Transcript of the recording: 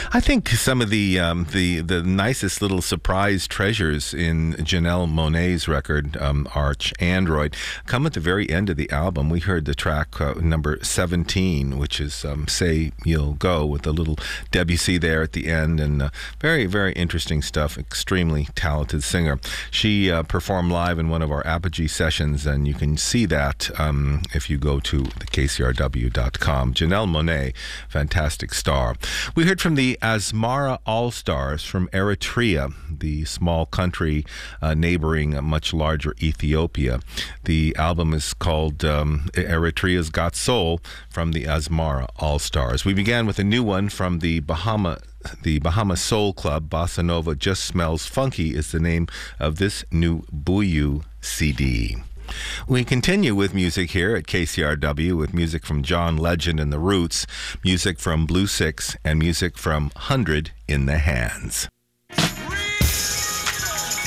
I think some of the nicest little surprise treasures in Janelle Monáe's record, Arch Android, come at the very end of the album. We heard the track number 17, which is Say You'll Go, with a little Debussy there at the end, and very, very interesting stuff. Extremely talented singer. She performed live in one of our Apogee sessions, and you can see that if you go to the KCRW.com. Janelle Monáe, fantastic star. We heard from the Asmara All-Stars from Eritrea, the small country neighboring a much larger Ethiopia. The album is called Eritrea's Got Soul, from the Asmara All-Stars. We began with a new one from the Bahama Soul Club. Bossa Nova Just Smells Funky is the name of this new Buyu CD. We continue with music here at KCRW, with music from John Legend and the Roots, music from Blue Six, and music from 100 in the Hands.